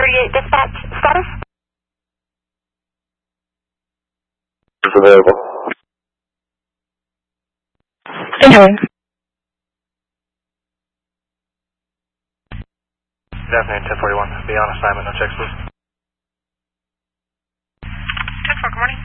38 dispatch status? Is available. Incoming. Good afternoon, 1041. Be on assignment, no checks, please. 10-4, good morning.